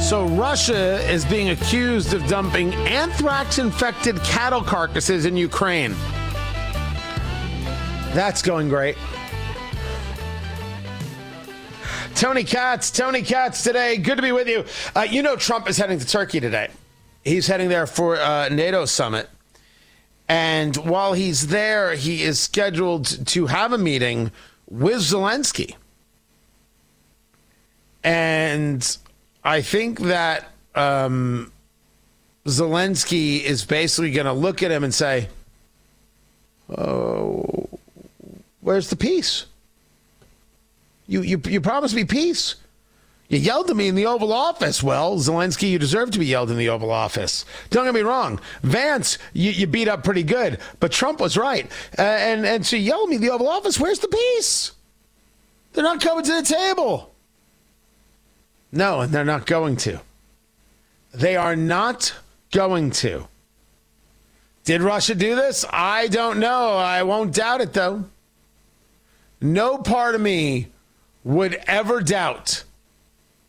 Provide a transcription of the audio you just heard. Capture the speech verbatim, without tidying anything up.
So Russia is being accused of dumping anthrax-infected cattle carcasses in Ukraine. That's going great. Tony Katz, Tony Katz today. Good to be with you. Uh, you know Trump is heading to Turkey today. He's heading there for a NATO summit. And while he's there, he is scheduled to have a meeting with Zelensky. And I think that um, Zelensky is basically going to look at him and say, oh, where's the peace? You, you, you promised me peace. You yelled at me in the Oval Office. Well, Zelensky, you deserve to be yelled in the Oval Office. Don't get me wrong. Vance, you, you beat up pretty good, but Trump was right. Uh, and, and so you yelled at me in the Oval Office. Where's the peace? They're not coming to the table. No, and they're not going to. They are not going to. Did Russia do this? I don't know. I won't doubt it, though. No part of me would ever doubt